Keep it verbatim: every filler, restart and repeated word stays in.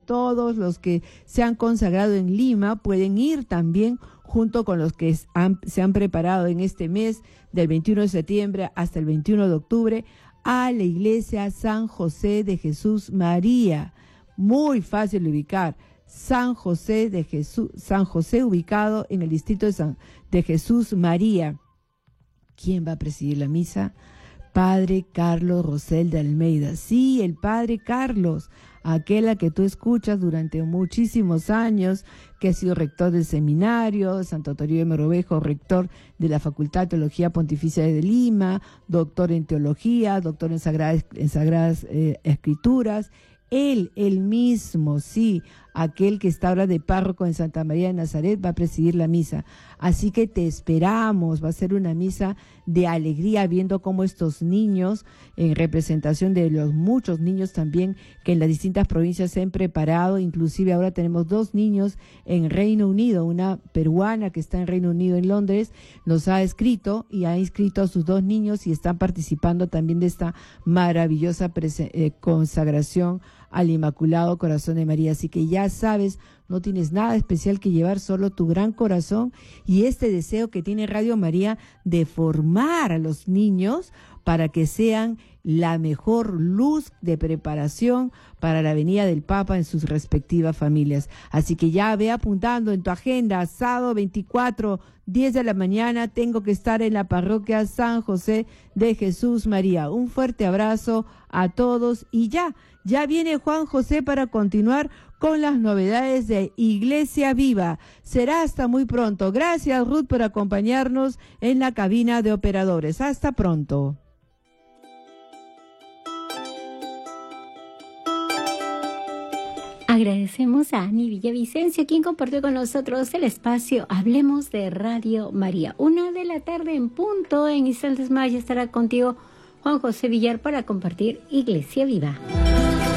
todos los que se han consagrado en Lima pueden ir también junto con los que han, se han preparado en este mes del veintiuno de septiembre hasta el veintiuno de octubre a la iglesia San José de Jesús María. Muy fácil de ubicar. San José de Jesús, San José ubicado en el distrito de, San, de Jesús María. ¿Quién va a presidir la misa? Padre Carlos Rosel de Almeida. Sí, el Padre Carlos, aquel a que tú escuchas durante muchísimos años, que ha sido rector del seminario, Santo Toribio de Merovejo, rector de la Facultad de Teología Pontificia de Lima, doctor en teología, doctor en Sagradas, en Sagradas eh, Escrituras. Él, él mismo, sí, aquel que está ahora de párroco en Santa María de Nazaret, va a presidir la misa. Así que te esperamos, va a ser una misa de alegría, viendo cómo estos niños, en representación de los muchos niños también que en las distintas provincias se han preparado, inclusive ahora tenemos dos niños en Reino Unido, una peruana que está en Reino Unido, en Londres, nos ha escrito y ha inscrito a sus dos niños y están participando también de esta maravillosa prese- eh, consagración al Inmaculado Corazón de María. Así que ya sabes, no tienes nada especial que llevar, solo tu gran corazón y este deseo que tiene Radio María de formar a los niños para que sean la mejor luz de preparación para la venida del Papa en sus respectivas familias. Así que ya ve apuntando en tu agenda, sábado veinticuatro, diez de la mañana, tengo que estar en la parroquia San José de Jesús María. Un fuerte abrazo a todos y ya, ya viene Juan José para continuar con las novedades de Iglesia Viva. Será hasta muy pronto. Gracias, Ruth, por acompañarnos en la cabina de operadores. Hasta pronto. Agradecemos a Ani Villavicencio, quien compartió con nosotros el espacio Hablemos de Radio María. Una de la tarde en punto, en instantes más ya estará contigo Juan José Villar para compartir Iglesia Viva.